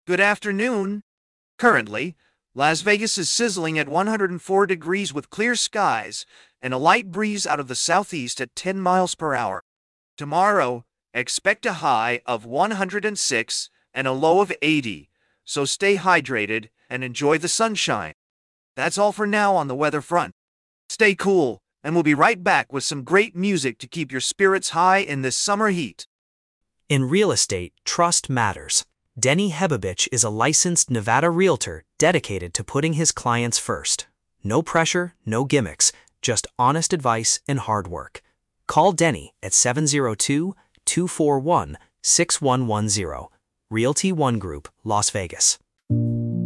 Good afternoon. Currently, Las Vegas is sizzling at 104 degrees with clear skies and a light breeze out of the southeast at 10 miles per hour. Tomorrow, expect a high of 106 and a low of 80, so stay hydrated and enjoy the sunshine. That's all for now on the weather front. Stay cool, and we'll be right back with some great music to keep your spirits high in this summer heat. In real estate, trust matters. Denny Hebovich is a licensed Nevada realtor dedicated to putting his clients first. No pressure, no gimmicks, just honest advice and hard work. Call Denny at 702-241-6110. Realty One Group, Las Vegas.